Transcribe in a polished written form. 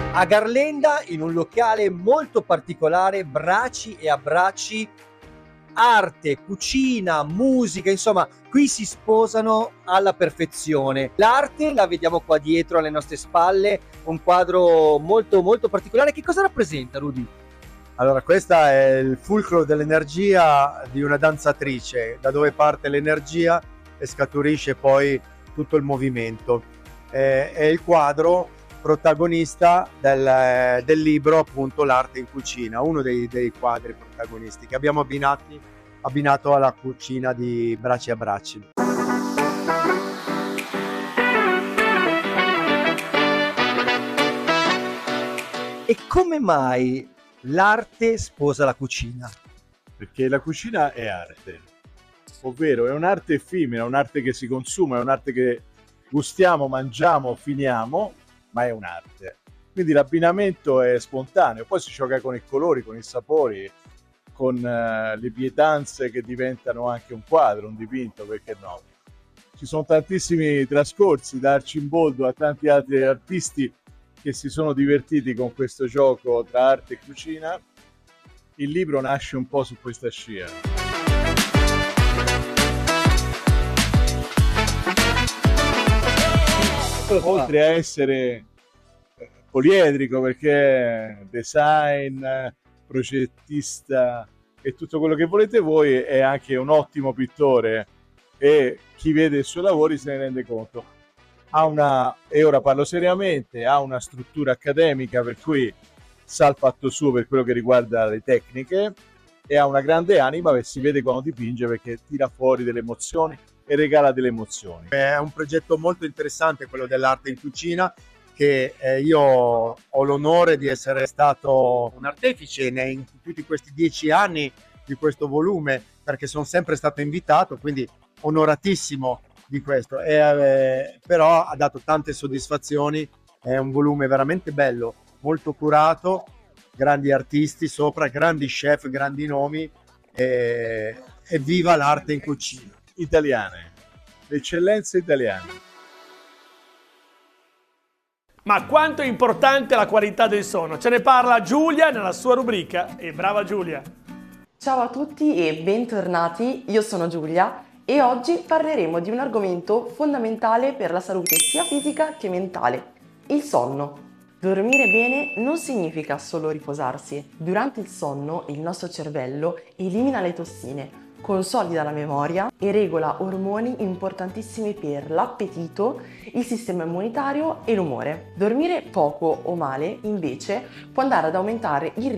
A Garlenda, in un locale molto particolare, braci e abbracci, arte, cucina, musica, insomma, qui si sposano alla perfezione. L'arte la vediamo qua dietro alle nostre spalle, un quadro molto molto particolare. Che cosa rappresenta, Rudy? Allora, questa è il fulcro dell'energia di una danzatrice, da dove parte l'energia e scaturisce poi tutto il movimento. È il quadro protagonista del libro, appunto, L'arte in cucina, uno dei quadri protagonisti che abbiamo abbinato alla cucina di Braci e Abbracci. E come mai l'arte sposa la cucina? Perché la cucina è arte, ovvero è un'arte effimera, un'arte che si consuma, è un'arte che gustiamo, mangiamo, finiamo, ma è un'arte. Quindi l'abbinamento è spontaneo, poi si gioca con i colori, con i sapori, con le pietanze che diventano anche un quadro, un dipinto, perché no? Ci sono tantissimi trascorsi, da Arcimboldo a tanti altri artisti che si sono divertiti con questo gioco tra arte e cucina. Il libro nasce un po' su questa scia. Oltre a essere poliedrico, perché design, progettista e tutto quello che volete voi, è anche un ottimo pittore e chi vede i suoi lavori se ne rende conto. E ora parlo seriamente, ha una struttura accademica per cui sa il fatto suo per quello che riguarda le tecniche e ha una grande anima che si vede quando dipinge, perché tira fuori delle emozioni e regala delle emozioni. È un progetto molto interessante quello dell'arte in cucina, che io ho l'onore di essere stato un artefice in tutti questi 10 anni di questo volume, perché sono sempre stato invitato, quindi onoratissimo di questo, però ha dato tante soddisfazioni. È un volume veramente bello, molto curato, grandi artisti sopra, grandi chef, grandi nomi, e viva l'arte in cucina. Italiane, le eccellenze italiane. Ma quanto è importante la qualità del suono? Ce ne parla Giulia nella sua rubrica, e brava Giulia! Ciao a tutti e bentornati, io sono Giulia e oggi parleremo di un argomento fondamentale per la salute sia fisica che mentale, il sonno. Dormire bene non significa solo riposarsi. Durante il sonno il nostro cervello elimina le tossine, consolida la memoria e regola ormoni importantissimi per l'appetito, il sistema immunitario e l'umore. Dormire poco o male, invece, può andare ad aumentare il